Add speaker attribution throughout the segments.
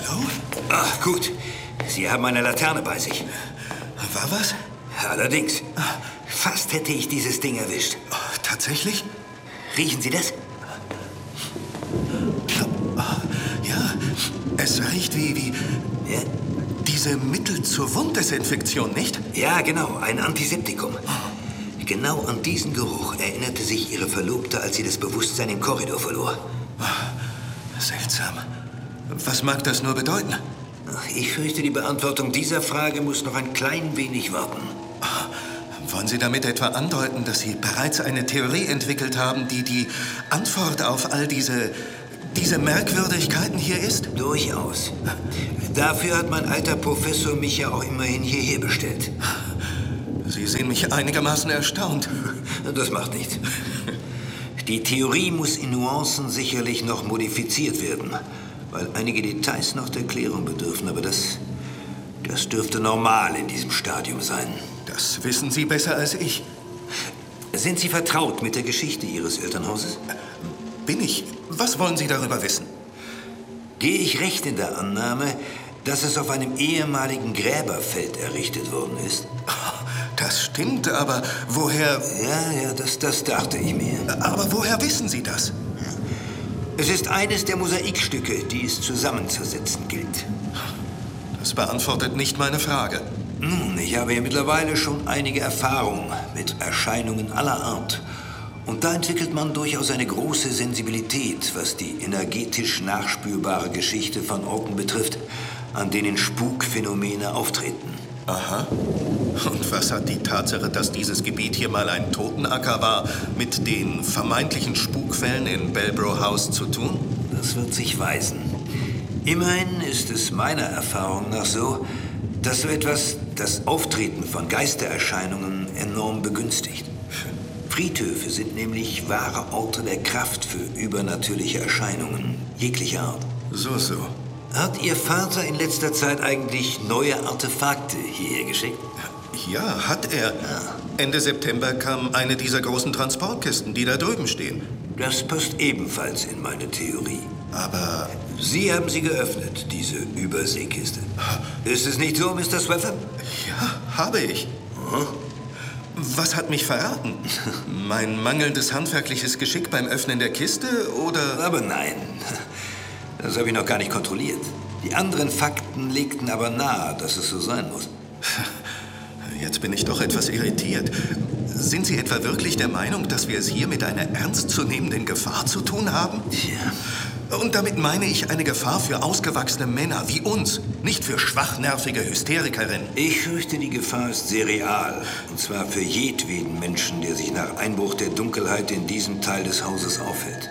Speaker 1: Lowe?
Speaker 2: Ach, gut. Sie haben eine Laterne bei sich.
Speaker 1: War was?
Speaker 2: Allerdings. Fast hätte ich dieses Ding erwischt.
Speaker 1: Oh, tatsächlich?
Speaker 2: Riechen Sie das?
Speaker 1: Ja, es riecht wie
Speaker 2: Ja?
Speaker 1: diese Mittel zur Wunddesinfektion, nicht?
Speaker 2: Ja, genau. Ein Antiseptikum. Genau an diesen Geruch erinnerte sich Ihre Verlobte, als sie das Bewusstsein im Korridor verlor.
Speaker 1: Seltsam. Was mag das nur bedeuten?
Speaker 2: Ach, ich fürchte, die Beantwortung dieser Frage muss noch ein klein wenig warten.
Speaker 1: Wollen Sie damit etwa andeuten, dass Sie bereits eine Theorie entwickelt haben, die die Antwort auf all diese Merkwürdigkeiten hier ist?
Speaker 2: Durchaus. Dafür hat mein alter Professor mich ja auch immerhin hierher bestellt.
Speaker 1: Sie sehen mich einigermaßen erstaunt.
Speaker 2: Das macht nichts. Die Theorie muss in Nuancen sicherlich noch modifiziert werden, weil einige Details noch der Klärung bedürfen. Aber das dürfte normal in diesem Stadium sein.
Speaker 1: Das wissen Sie besser als ich.
Speaker 2: Sind Sie vertraut mit der Geschichte Ihres Elternhauses?
Speaker 1: Bin ich? Was wollen Sie darüber wissen?
Speaker 2: Gehe ich recht in der Annahme, dass es auf einem ehemaligen Gräberfeld errichtet worden ist?
Speaker 1: Das stimmt, aber woher...
Speaker 2: Ja, das dachte ich mir.
Speaker 1: Aber woher wissen Sie das?
Speaker 2: Es ist eines der Mosaikstücke, die es zusammenzusetzen gilt.
Speaker 1: Das beantwortet nicht meine Frage.
Speaker 2: Nun, ich habe ja mittlerweile schon einige Erfahrungen mit Erscheinungen aller Art. Und da entwickelt man durchaus eine große Sensibilität, was die energetisch nachspürbare Geschichte von Orten betrifft, an denen Spukphänomene auftreten.
Speaker 1: Aha. Und was hat die Tatsache, dass dieses Gebiet hier mal ein Totenacker war, mit den vermeintlichen Spukfällen in Belbro House zu tun?
Speaker 2: Das wird sich weisen. Immerhin ist es meiner Erfahrung nach so, dass so etwas das Auftreten von Geistererscheinungen enorm begünstigt. Friedhöfe sind nämlich wahre Orte der Kraft für übernatürliche Erscheinungen jeglicher Art.
Speaker 1: So.
Speaker 2: Hat Ihr Vater in letzter Zeit eigentlich neue Artefakte hierher geschickt?
Speaker 1: Ja, hat er.
Speaker 2: Ja.
Speaker 1: Ende September kam eine dieser großen Transportkisten, die da drüben stehen.
Speaker 2: Das passt ebenfalls in meine Theorie.
Speaker 1: Aber...
Speaker 2: Sie haben sie geöffnet, diese Überseekiste. Ist es nicht so, Mr. Sweffer?
Speaker 1: Ja, habe ich.
Speaker 2: Hm?
Speaker 1: Was hat mich verraten? Mein mangelndes handwerkliches Geschick beim Öffnen der Kiste oder...
Speaker 2: Aber nein, das habe ich noch gar nicht kontrolliert. Die anderen Fakten legten aber nahe, dass es so sein muss.
Speaker 1: Jetzt bin ich doch etwas irritiert. Sind Sie etwa wirklich der Meinung, dass wir es hier mit einer ernstzunehmenden Gefahr zu tun haben?
Speaker 2: Tja.
Speaker 1: Und damit meine ich eine Gefahr für ausgewachsene Männer wie uns, nicht für schwachnervige Hysterikerinnen.
Speaker 2: Ich fürchte, die Gefahr ist sehr real. Und zwar für jedweden Menschen, der sich nach Einbruch der Dunkelheit in diesem Teil des Hauses aufhält.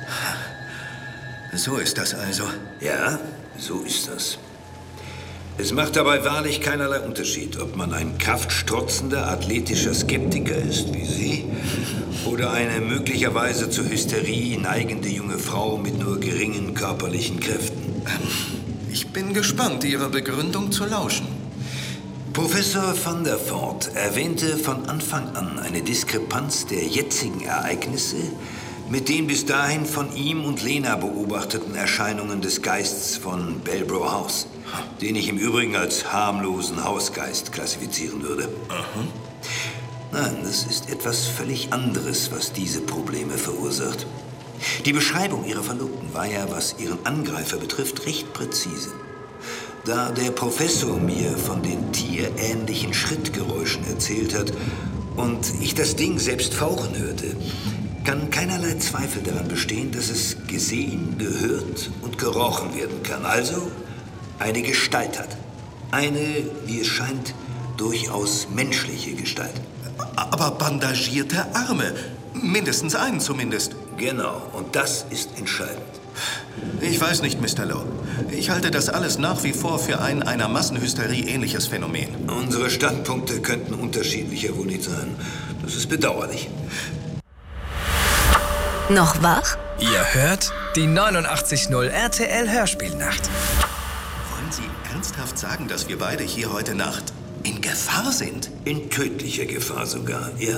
Speaker 1: So ist das also.
Speaker 2: Ja, so ist das. Es macht dabei wahrlich keinerlei Unterschied, ob man ein kraftstrotzender, athletischer Skeptiker ist, wie Sie, oder eine möglicherweise zur Hysterie neigende junge Frau mit nur geringen körperlichen Kräften.
Speaker 1: Ich bin gespannt, Ihrer Begründung zu lauschen.
Speaker 2: Professor van der Voort erwähnte von Anfang an eine Diskrepanz der jetzigen Ereignisse mit den bis dahin von ihm und Lena beobachteten Erscheinungen des Geists von Belbro House, den ich im Übrigen als harmlosen Hausgeist klassifizieren würde.
Speaker 1: Aha.
Speaker 2: Nein, das ist etwas völlig anderes, was diese Probleme verursacht. Die Beschreibung Ihrer Verlobten war ja, was Ihren Angreifer betrifft, recht präzise. Da der Professor mir von den tierähnlichen Schrittgeräuschen erzählt hat und ich das Ding selbst fauchen hörte, kann keinerlei Zweifel daran bestehen, dass es gesehen, gehört und gerochen werden kann. Also eine Gestalt hat. Eine, wie es scheint, durchaus menschliche Gestalt.
Speaker 1: Aber bandagierte Arme. Mindestens einen zumindest.
Speaker 2: Genau, und das ist entscheidend.
Speaker 1: Ich weiß nicht, Mr. Lowe. Ich halte das alles nach wie vor für ein einer Massenhysterie ähnliches Phänomen.
Speaker 2: Unsere Standpunkte könnten unterschiedlicher wohl nicht sein. Das ist bedauerlich.
Speaker 3: Noch wach?
Speaker 4: Ihr hört die 89.0 RTL Hörspielnacht.
Speaker 1: Wollen Sie ernsthaft sagen, dass wir beide hier heute Nacht in Gefahr sind?
Speaker 2: In tödlicher Gefahr sogar, ja.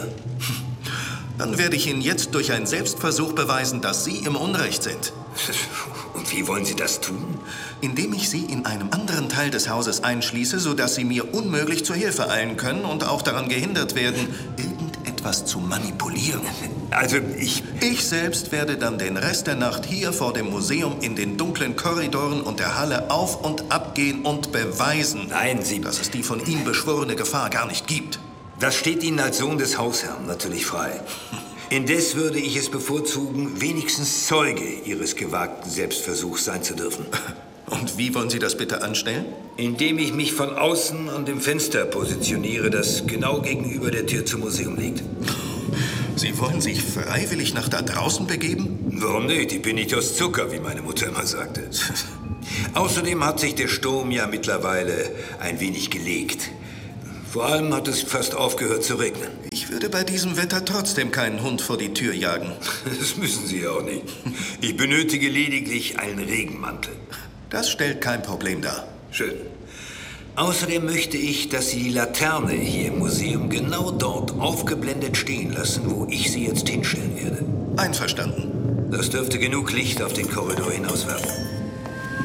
Speaker 1: Dann werde ich Ihnen jetzt durch einen Selbstversuch beweisen, dass Sie im Unrecht sind.
Speaker 2: Und wie wollen Sie das tun?
Speaker 1: Indem ich Sie in einem anderen Teil des Hauses einschließe, sodass Sie mir unmöglich zur Hilfe eilen können und auch daran gehindert werden, irgendetwas zu manipulieren.
Speaker 2: Also, ich...
Speaker 1: Ich selbst werde dann den Rest der Nacht hier vor dem Museum in den dunklen Korridoren und der Halle auf und ab gehen und beweisen,
Speaker 2: Nein, Sie...
Speaker 1: dass es die von ihm beschworene Gefahr gar nicht gibt.
Speaker 2: Das steht Ihnen als Sohn des Hausherrn natürlich frei. Indes würde ich es bevorzugen, wenigstens Zeuge Ihres gewagten Selbstversuchs sein zu dürfen.
Speaker 1: Und wie wollen Sie das bitte anstellen?
Speaker 2: Indem ich mich von außen an dem Fenster positioniere, das genau gegenüber der Tür zum Museum liegt.
Speaker 1: Sie wollen sich freiwillig nach da draußen begeben?
Speaker 2: Warum nicht? Ich bin nicht aus Zucker, wie meine Mutter immer sagte. Außerdem hat sich der Sturm ja mittlerweile ein wenig gelegt. Vor allem hat es fast aufgehört zu regnen.
Speaker 1: Ich würde bei diesem Wetter trotzdem keinen Hund vor die Tür jagen.
Speaker 2: Das müssen Sie ja auch nicht. Ich benötige lediglich einen Regenmantel.
Speaker 1: Das stellt kein Problem dar.
Speaker 2: Schön. Außerdem möchte ich, dass Sie die Laterne hier im Museum genau dort aufgeblendet stehen lassen, wo ich sie jetzt hinstellen werde.
Speaker 1: Einverstanden.
Speaker 2: Das dürfte genug Licht auf den Korridor hinauswerfen.